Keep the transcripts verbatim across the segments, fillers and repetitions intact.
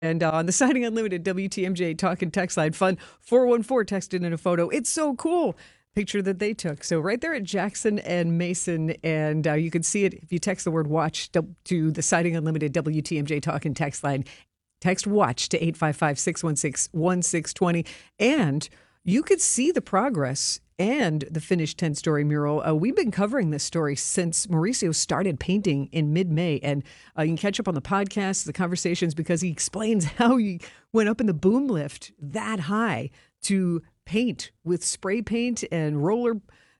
And uh, on the Siding Unlimited W T M J talk and text line, fun four one four texted in a photo. It's so cool. Picture that they took. So right there at Jackson and Mason, and uh, you can see it if you text the word watch to the Siding Unlimited W T M J talk and text line. Text watch to eight five five, six one six, one six two zero. And you could see the progress and the finished ten-story mural. Uh, we've been covering this story since Mauricio started painting in mid-May. And uh, you can catch up on the podcast, the conversations, because he explains how he went up in the boom lift that high to paint with spray paint and roller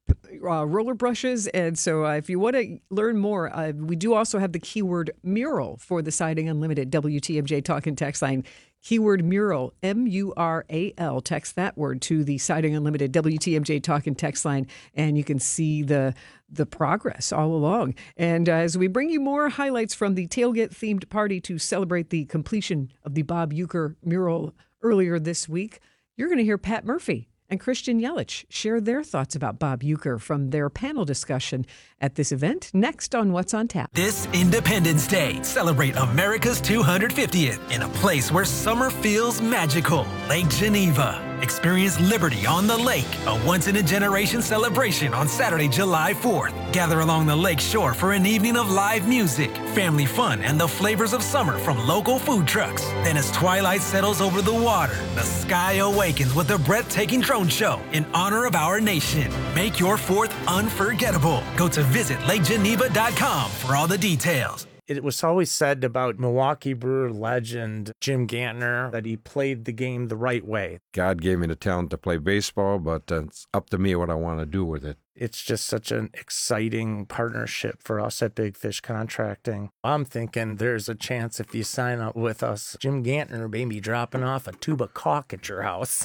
uh, roller brushes. And so uh, if you want to learn more, uh, we do also have the keyword mural for the Siding Unlimited W T M J talk and text line. Keyword mural, M U R A L. Text that word to the Siding Unlimited W T M J talk and text line, and you can see the the progress all along. And uh, as we bring you more highlights from the tailgate-themed party to celebrate the completion of the Bob Uecker mural earlier this week, you're going to hear Pat Murphy and Christian Yelich share their thoughts about Bob Uecker from their panel discussion at this event. Next on What's on Tap. This Independence Day, celebrate America's two hundred fiftieth in a place where summer feels magical. Lake Geneva. Experience liberty on the lake, a once-in-a-generation celebration on Saturday, July fourth. Gather along the lake shore for an evening of live music, family fun, and the flavors of summer from local food trucks. Then as twilight settles over the water, the sky awakens with a breathtaking drone show in honor of our nation. Make your fourth unforgettable. Go to visit lake geneva dot com for all the details. It was always said about Milwaukee Brewer legend Jim Gantner that he played the game the right way. God gave me the talent to play baseball, but uh, it's up to me what I want to do with it. It's just such an exciting partnership for us at Big Fish Contracting. I'm thinking there's a chance if you sign up with us, Jim Gantner may be dropping off a tube of caulk at your house.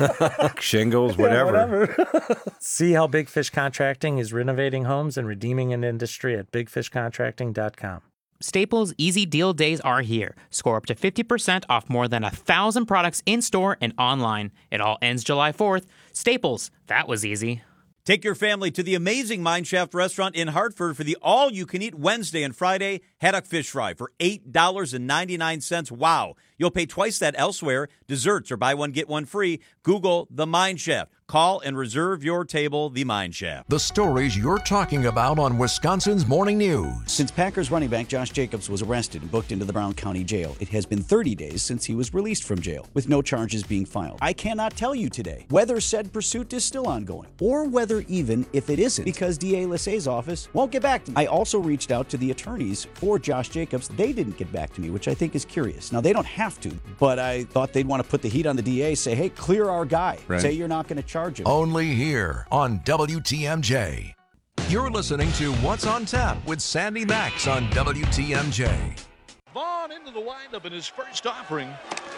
Shingles, whatever. Yeah, whatever. See how Big Fish Contracting is renovating homes and redeeming an industry at big fish contracting dot com. Staples Easy Deal Days are here. Score up to fifty percent off more than a thousand products in-store and online. It all ends July fourth. Staples, that was easy. Take your family to the amazing Mineshaft restaurant in Hartford for the all-you-can-eat Wednesday and Friday haddock fish fry for eight dollars and ninety-nine cents. Wow. You'll pay twice that elsewhere. Desserts or buy one, get one free. Google The Mineshaft. Call and reserve your table, The Mineshaft. The stories you're talking about on Wisconsin's Morning News. Since Packers running back Josh Jacobs was arrested and booked into the Brown County Jail, it has been thirty days since he was released from jail, with no charges being filed. I cannot tell you today whether said pursuit is still ongoing, or whether even if it isn't, because D A Lissay's office won't get back to me. I also reached out to the attorneys for Josh Jacobs. They didn't get back to me, which I think is curious. Now, they don't have to, but I thought they'd want to put the heat on the D A, say, hey, clear our guy. Right. Say you're not going to charge him. Only here on W T M J. You're listening to What's on Tap with Sandy Max on W T M J. Vaughn into the windup in his first offering.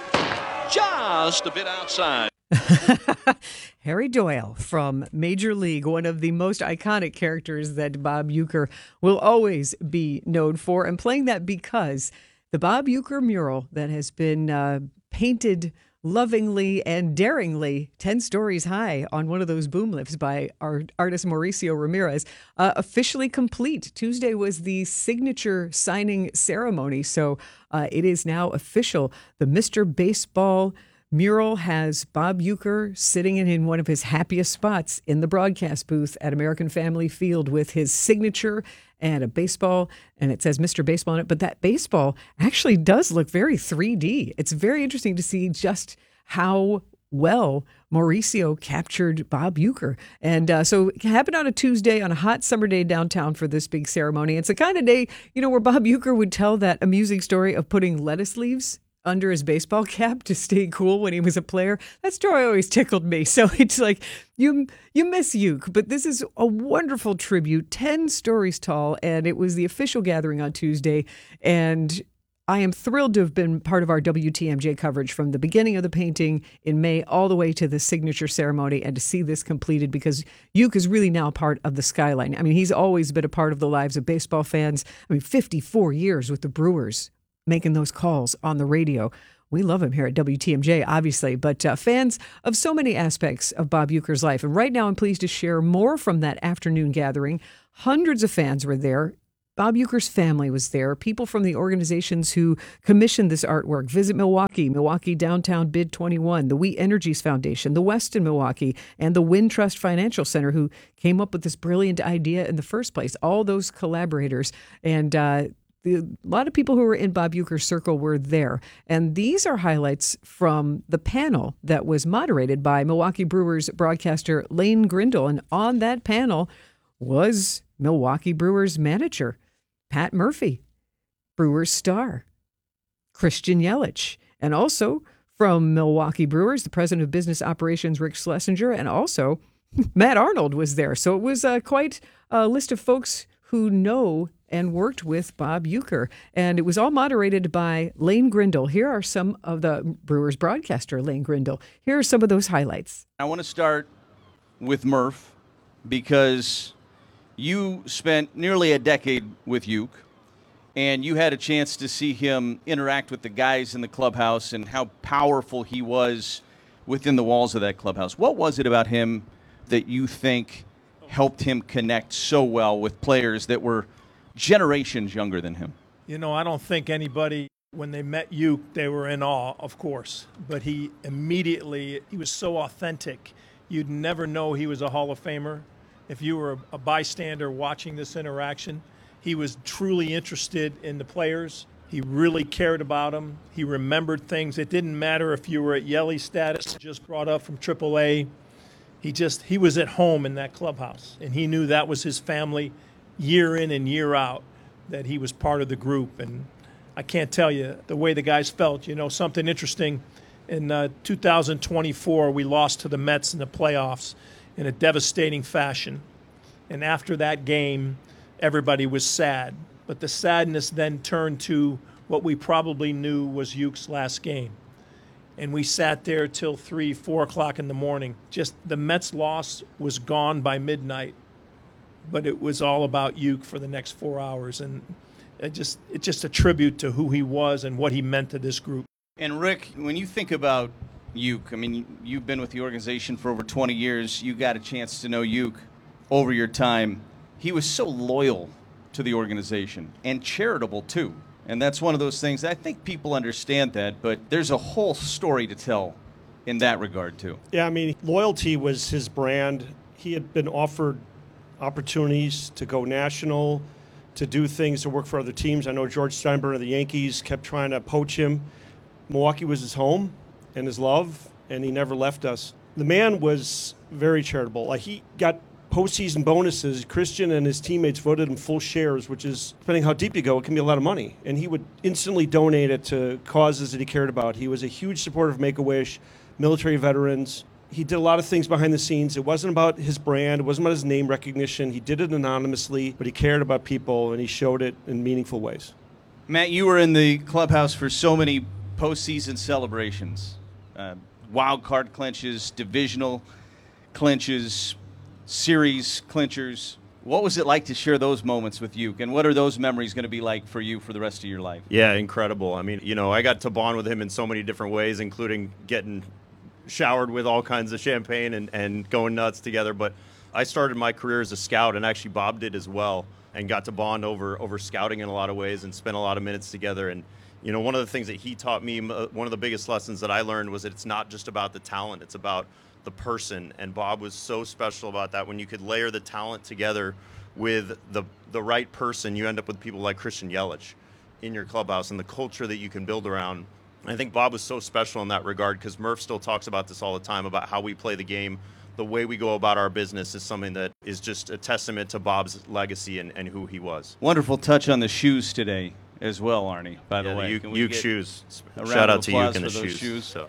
Just a bit outside. Harry Doyle from Major League, one of the most iconic characters that Bob Uecker will always be known for, and playing that because the Bob Uecker mural that has been uh, painted lovingly and daringly ten stories high on one of those boom lifts by our artist Mauricio Ramirez, uh, officially complete. Tuesday was the signature signing ceremony, so uh, it is now official. The Mister Baseball mural has Bob Uecker sitting in, in one of his happiest spots in the broadcast booth at American Family Field with his signature and a baseball, and it says Mister Baseball on it. But that baseball actually does look very three D. It's very interesting to see just how well Mauricio captured Bob Uecker. And uh, so it happened on a Tuesday, on a hot summer day downtown for this big ceremony. It's the kind of day, you know, where Bob Uecker would tell that amusing story of putting lettuce leaves under his baseball cap to stay cool when he was a player. That story always tickled me. So it's like, you you miss Ueck, but this is a wonderful tribute, ten stories tall, and it was the official gathering on Tuesday. And I am thrilled to have been part of our W T M J coverage from the beginning of the painting in May all the way to the signature ceremony, and to see this completed, because Ueck is really now part of the skyline. I mean, he's always been a part of the lives of baseball fans. I mean, fifty-four years with the Brewers, making those calls on the radio. We love him here at W T M J, obviously, but uh, fans of so many aspects of Bob Uecker's life. And right now I'm pleased to share more from that afternoon gathering. Hundreds of fans were there. Bob Uecker's family was there. People from the organizations who commissioned this artwork, Visit Milwaukee, Milwaukee Downtown Bid twenty-one, the We Energies Foundation, the Westin Milwaukee, and the Wintrust Financial Center, who came up with this brilliant idea in the first place. All those collaborators. And uh, the, a lot of people who were in Bob Uecker's circle were there. And these are highlights from the panel that was moderated by Milwaukee Brewers broadcaster Lane Grindle. And on that panel was Milwaukee Brewers manager Pat Murphy, Brewers star Christian Yelich, and also from Milwaukee Brewers, the president of business operations, Rick Schlesinger, and also Matt Arnold was there. So it was uh, quite a list of folks who know and worked with Bob Uecker. And it was all moderated by Lane Grindle. Here are some of the Brewers broadcaster, Lane Grindle. Here are some of those highlights. I want to start with Murph because you spent nearly a decade with Uke, and you had a chance to see him interact with the guys in the clubhouse and how powerful he was within the walls of that clubhouse. What was it about him that you think helped him connect so well with players that were generations younger than him? You know, I don't think anybody, when they met Uke, they were in awe, of course. But he immediately, he was so authentic. You'd never know he was a Hall of Famer. If you were a bystander watching this interaction, he was truly interested in the players. He really cared about them. He remembered things. It didn't matter if you were at Yelly status, just brought up from triple A. He just, he was at home in that clubhouse, and he knew that was his family year in and year out, that he was part of the group. And I can't tell you the way the guys felt. You know, something interesting, in uh, two thousand twenty-four, we lost to the Mets in the playoffs in a devastating fashion. And after that game, everybody was sad. But the sadness then turned to what we probably knew was Uke's last game. And we sat there till three, four o'clock in the morning. Just the Mets loss was gone by midnight, but it was all about Uke for the next four hours. And it just, it's just a tribute to who he was and what he meant to this group. And Rick, when you think about Uke, I mean, you've been with the organization for over twenty years. You got a chance to know Uke over your time. He was so loyal to the organization and charitable too. And that's one of those things that I think people understand that, but there's a whole story to tell in that regard too. Yeah, I mean, loyalty was his brand. He had been offered opportunities to go national, to do things, to work for other teams. I know George Steinbrenner of the Yankees kept trying to poach him. Milwaukee was his home and his love, and he never left us. The man was very charitable. Like, he got postseason bonuses. Christian and his teammates voted him full shares, which is, depending how deep you go, it can be a lot of money. And he would instantly donate it to causes that he cared about. He was a huge supporter of Make-A-Wish, military veterans. He did a lot of things behind the scenes. It wasn't about his brand. It wasn't about his name recognition. He did it anonymously, but he cared about people, and he showed it in meaningful ways. Matt, you were in the clubhouse for so many postseason celebrations, uh, wild card clinches, divisional clinches, series clinchers. What was it like to share those moments with Uke, and what are those memories going to be like for you for the rest of your life? Yeah, incredible. I mean, you know, I got to bond with him in so many different ways, including getting showered with all kinds of champagne and, and going nuts together. But I started my career as a scout, and actually Bob did as well, and got to bond over over scouting in a lot of ways and spent a lot of minutes together. And you know, one of the things that he taught me, one of the biggest lessons that I learned was that it's not just about the talent, it's about the person. And Bob was so special about that. When you could layer the talent together with the the right person, you end up with people like Christian Yelich in your clubhouse and the culture that you can build around. I think Bob was so special in that regard, because Murph still talks about this all the time, about how we play the game. The way we go about our business is something that is just a testament to Bob's legacy and, and who he was. Wonderful touch on the shoes today as well, Arnie, by the yeah, way. The Uke, Uke shoes. Shout Shout out to Uke and the shoes. shoes. So.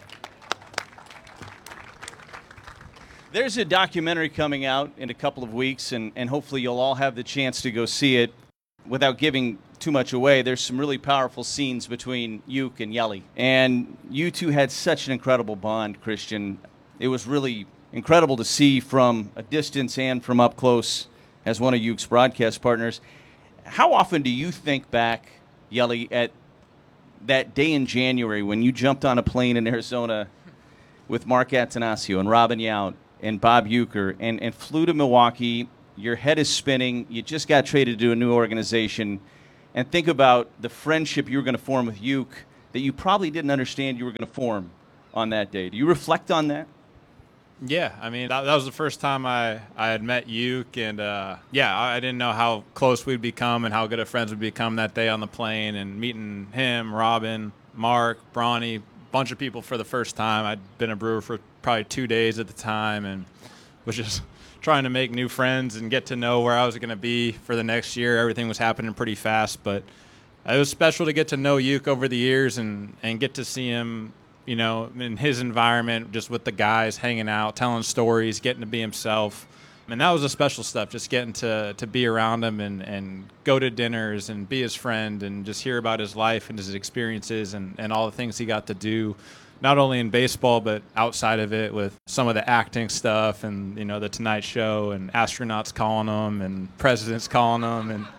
There's a documentary coming out in a couple of weeks, and, and hopefully you'll all have the chance to go see it. Without giving too much away, there's some really powerful scenes between Uke and Yelly. And you two had such an incredible bond, Christian. It was really incredible to see from a distance and from up close as one of Uke's broadcast partners. How often do you think back, Yelly, at that day in January when you jumped on a plane in Arizona with Mark Attanasio and Robin Yount and Bob Uecker and, and flew to Milwaukee Your head is spinning. You just got traded to a new organization. And think about the friendship you were going to form with Uke that you probably didn't understand you were going to form on that day. Do you reflect on that? Yeah, I mean, that, that was the first time I, I had met Uke, and uh, yeah, I, I didn't know how close we'd become and how good of friends we'd become that day on the plane, and meeting him, Robin, Mark, Bronny, bunch of people for the first time. I'd been a Brewer for probably two days at the time and was just trying to make new friends and get to know where I was going to be for the next year. Everything was happening pretty fast, but it was special to get to know Uke over the years and, and get to see him, you know, in his environment, just with the guys hanging out, telling stories, getting to be himself. And that was the special stuff, just getting to, to be around him and, and go to dinners and be his friend and just hear about his life and his experiences and, and all the things he got to do, not only in baseball but outside of it with some of the acting stuff and, you know, the Tonight Show and astronauts calling him and presidents calling him and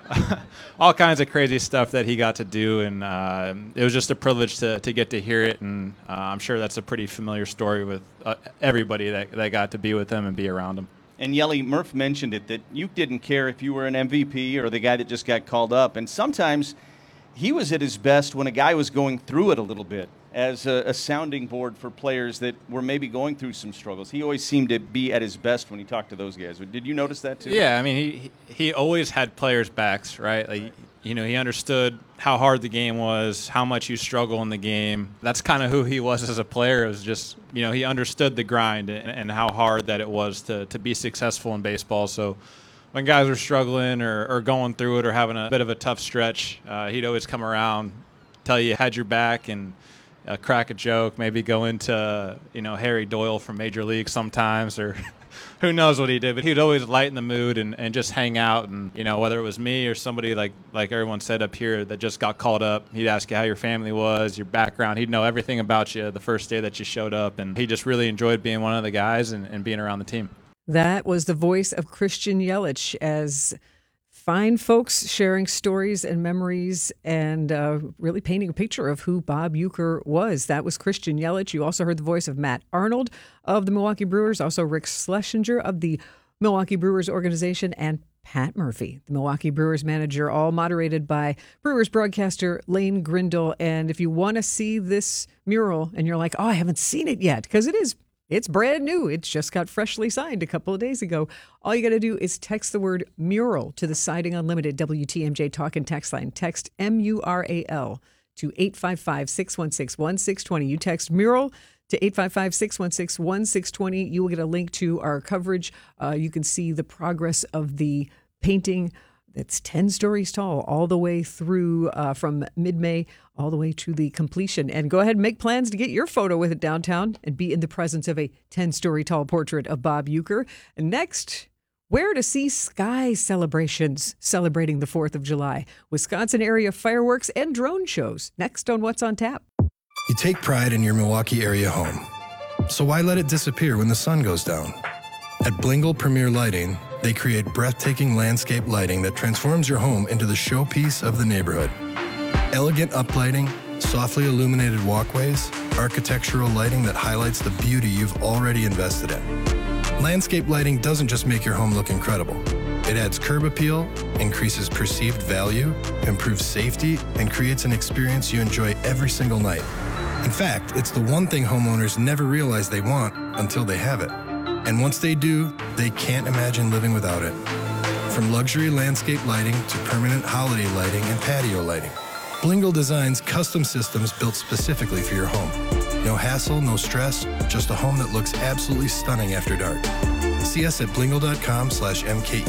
all kinds of crazy stuff that he got to do. And uh, it was just a privilege to, to get to hear it. And uh, I'm sure that's a pretty familiar story with uh, everybody that, that got to be with him and be around him. And Yelly, Murph mentioned it, that you didn't care if you were an M V P or the guy that just got called up. And sometimes he was at his best when a guy was going through it a little bit as a, a sounding board for players that were maybe going through some struggles. He always seemed to be at his best when he talked to those guys. Did you notice that too? Yeah, I mean, he he always had players' backs, right? Like, you know, he understood how hard the game was, how much you struggle in the game. That's kind of who he was as a player. It was just, you know, he understood the grind and, and how hard that it was to, to be successful in baseball. So when guys were struggling or, or going through it or having a bit of a tough stretch, uh, he'd always come around, tell you had your back, and uh, crack a joke, maybe go into, you know, Harry Doyle from Major League sometimes, or who knows what he did, but he'd always lighten the mood and, and just hang out. And, you know, whether it was me or somebody like, like everyone said up here that just got called up, he'd ask you how your family was, your background. He'd know everything about you the first day that you showed up. And he just really enjoyed being one of the guys and, and being around the team. That was the voice of Christian Yelich, as fine folks sharing stories and memories and uh, really painting a picture of who Bob Uecker was. That was Christian Yelich. You also heard the voice of Matt Arnold of the Milwaukee Brewers, also Rick Schlesinger of the Milwaukee Brewers organization, and Pat Murphy, the Milwaukee Brewers manager, all moderated by Brewers broadcaster Lane Grindle. And if you want to see this mural and you're like, oh, I haven't seen it yet, because it is It's brand new. It's just got freshly signed a couple of days ago. All you got to do is text the word mural to the Siding Unlimited W T M J talk and text line. Text M U R A L to eight five five, six one six, one six two zero. You text mural to eight five five, six one six, one six two zero. You will get a link to our coverage. Uh, you can see the progress of the painting. It's ten stories tall all the way through uh, from mid-May all the way to the completion. And go ahead and make plans to get your photo with it downtown and be in the presence of a ten-story tall portrait of Bob Uecker. And next, where to see sky celebrations celebrating the fourth of July. Wisconsin area fireworks and drone shows. Next on What's on Tap. You take pride in your Milwaukee area home. So why let it disappear when the sun goes down? At Blingle Premier Lighting, they create breathtaking landscape lighting that transforms your home into the showpiece of the neighborhood. Elegant uplighting, softly illuminated walkways, architectural lighting that highlights the beauty you've already invested in. Landscape lighting doesn't just make your home look incredible. It adds curb appeal, increases perceived value, improves safety, and creates an experience you enjoy every single night. In fact, it's the one thing homeowners never realize they want until they have it. And once they do, they can't imagine living without it. From luxury landscape lighting to permanent holiday lighting and patio lighting, Blingle designs custom systems built specifically for your home. No hassle, no stress, just a home that looks absolutely stunning after dark. See us at blingle.com slash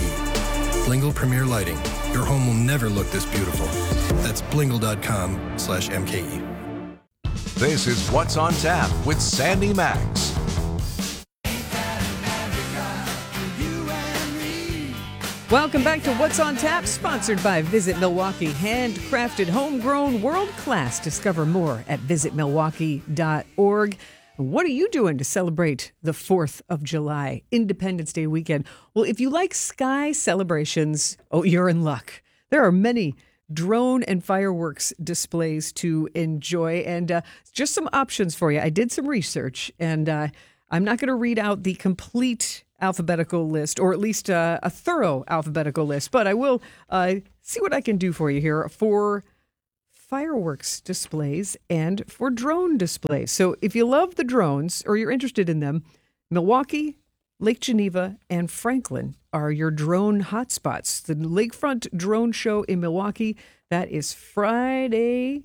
MKE. Blingle Premier Lighting. Your home will never look this beautiful. That's blingle.com slash MKE. This is What's on Tap with Sandy Max. Welcome back to What's on Tap, sponsored by Visit Milwaukee. Handcrafted, homegrown, world-class. Discover more at visit milwaukee dot org. What are you doing to celebrate the fourth of July, Independence Day weekend? Well, if you like sky celebrations, oh, you're in luck. There are many drone and fireworks displays to enjoy, and uh, just some options for you. I did some research, and uh, I'm not going to read out the complete alphabetical list, or at least uh, a thorough alphabetical list. But I will uh, see what I can do for you here for fireworks displays and for drone displays. So if you love the drones or you're interested in them, Milwaukee, Lake Geneva, and Franklin are your drone hotspots. The Lakefront Drone Show in Milwaukee, that is Friday.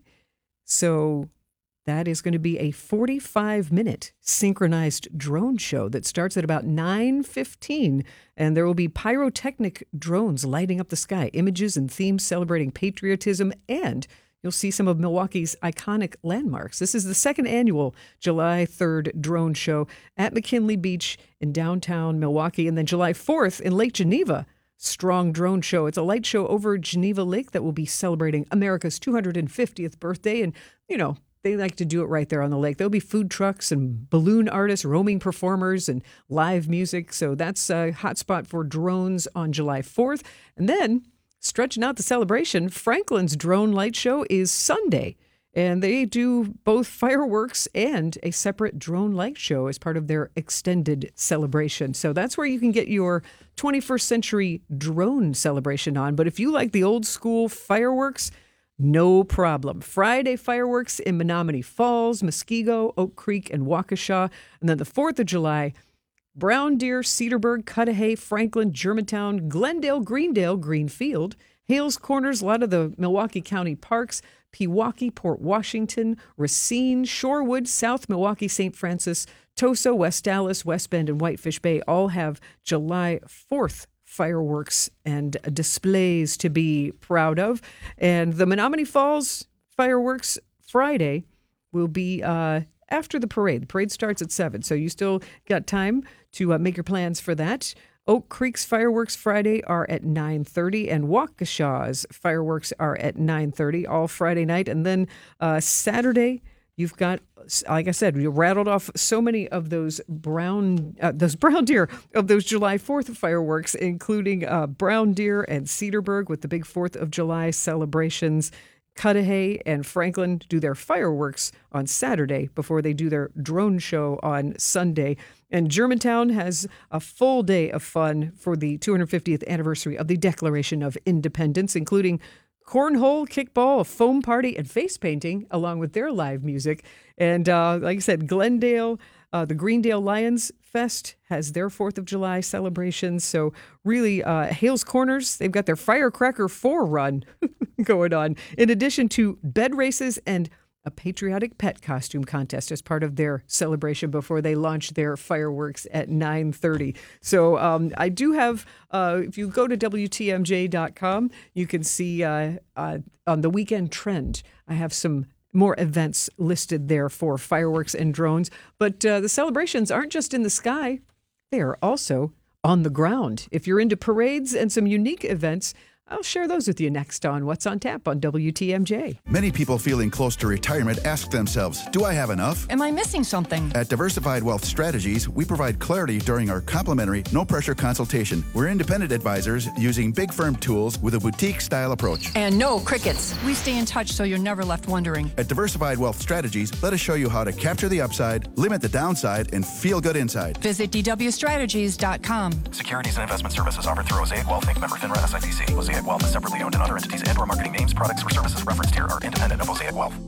So that is going to be a forty-five minute synchronized drone show that starts at about nine fifteen. And there will be pyrotechnic drones lighting up the sky, images and themes celebrating patriotism, and you'll see some of Milwaukee's iconic landmarks. This is the second annual July third drone show at McKinley Beach in downtown Milwaukee. And then July fourth in Lake Geneva, Strong Drone Show. It's a light show over Geneva Lake that will be celebrating America's two hundred fiftieth birthday. And, you know, they like to do it right there on the lake. There'll be food trucks and balloon artists, roaming performers, and live music. So that's a hotspot for drones on July fourth. And then, stretching out the celebration, Franklin's Drone Light Show is Sunday. And they do both fireworks and a separate drone light show as part of their extended celebration. So that's where you can get your twenty-first century drone celebration on. But if you like the old school fireworks, no problem. Friday fireworks in Menominee Falls, Muskego, Oak Creek, and Waukesha. And then the fourth of July, Brown Deer, Cedarburg, Cudahy, Franklin, Germantown, Glendale, Greendale, Greenfield, Hales Corners, a lot of the Milwaukee County parks, Pewaukee, Port Washington, Racine, Shorewood, South Milwaukee, Saint Francis, Tosa, West Dallas, West Bend, and Whitefish Bay all have July fourth fireworks and displays to be proud of. And the Menominee Falls fireworks Friday will be uh, after the parade. The parade starts at seven, so you still got time to uh, make your plans for that. Oak Creek's fireworks Friday are at nine thirty, and Waukesha's fireworks are at nine thirty all Friday night. And then uh, Saturday, you've got, like I said, we rattled off so many of those brown, uh, those brown deer of those July fourth fireworks, including uh, Brown Deer and Cedarburg with the big fourth of July celebrations. Cudahy and Franklin do their fireworks on Saturday before they do their drone show on Sunday. And Germantown has a full day of fun for the two hundred fiftieth anniversary of the Declaration of Independence, including cornhole, kickball, a foam party, and face painting, along with their live music. And uh, like I said, Glendale, uh, the Greendale Lions Fest has their fourth of July celebrations. So really, uh, Hales Corners, they've got their Firecracker four run going on, in addition to bed races and a patriotic pet costume contest as part of their celebration before they launch their fireworks at nine thirty. So um, I do have, uh, if you go to W T M J dot com, you can see uh, uh, on the weekend trend, I have some more events listed there for fireworks and drones. But uh, the celebrations aren't just in the sky, they are also on the ground. If you're into parades and some unique events, I'll share those with you next on What's on Tap on W T M J. Many people feeling close to retirement ask themselves, do I have enough? Am I missing something? At Diversified Wealth Strategies, we provide clarity during our complimentary, no-pressure consultation. We're independent advisors using big firm tools with a boutique-style approach. And no crickets. We stay in touch so you're never left wondering. At Diversified Wealth Strategies, let us show you how to capture the upside, limit the downside, and feel good inside. Visit D W strategies dot com. Securities and investment services offered through Mosaic Wealth, Incorporated. Member FINRA S I P C. Mosaic Wealth is separately owned, and other entities and or marketing names, products, or services referenced here are independent of Mosaic Wealth.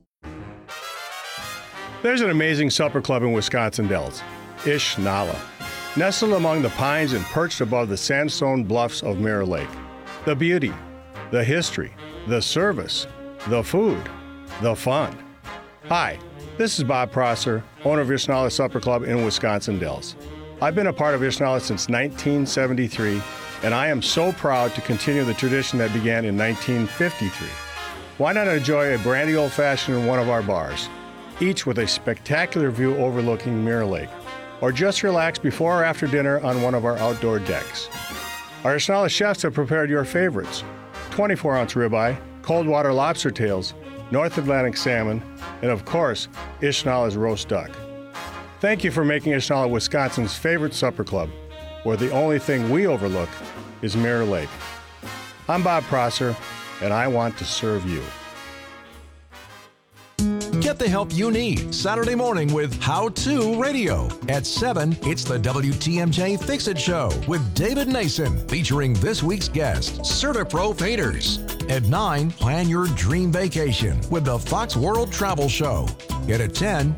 There's an amazing supper club in Wisconsin Dells, Ish Nala. Nestled among the pines and perched above the sandstone bluffs of Mirror Lake. The beauty, the history, the service, the food, the fun. Hi, this is Bob Prosser, owner of Ishnala Supper Club in Wisconsin Dells. I've been a part of Ishnala since nineteen seventy-three, and I am so proud to continue the tradition that began in nineteen fifty-three. Why not enjoy a brandy old-fashioned in one of our bars, each with a spectacular view overlooking Mirror Lake, or just relax before or after dinner on one of our outdoor decks. Our Ishnala chefs have prepared your favorites: twenty-four ounce ribeye, cold water lobster tails, North Atlantic salmon, and of course, Ishnala's roast duck. Thank you for making Ishnala Wisconsin's favorite supper club, where the only thing we overlook is Mirror Lake. I'm Bob Prosser, and I want to serve you. Get the help you need. Saturday morning with How To Radio. At seven, it's the W T M J Fix-It Show with David Nason, featuring this week's guest, CertaPro Painters. At nine, plan your dream vacation with the Fox World Travel Show. And at ten,